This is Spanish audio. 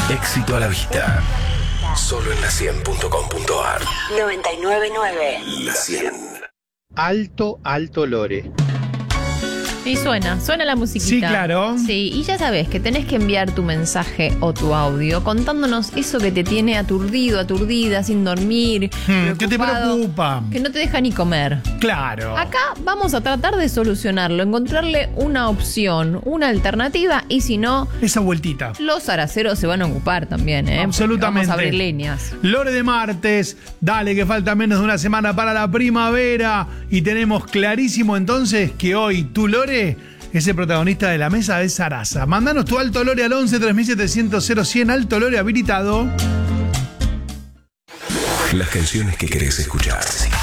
Éxito a la vista. Solo en la100.com.ar. 99.9. La 100. Alto, alto lore. Y suena la musiquita. Sí, claro. Sí, y ya sabes que tenés que enviar tu mensaje o tu audio contándonos eso que te tiene aturdido, aturdida, sin dormir, ¿Qué te preocupa? que no te deja ni comer. Claro. Acá vamos a tratar de solucionarlo, encontrarle una opción, una alternativa, y si no, Esa vueltita. los araceros se van a ocupar también, ¿eh? Absolutamente. Vamos a abrir líneas. Lore de martes, dale que falta menos de una semana para la primavera y tenemos clarísimo entonces que hoy tu Lore es el protagonista de la mesa de Sarasa. Mándanos tu alto Lore al 11 3700 0100, alto Lore habilitado. Las canciones que querés escuchar.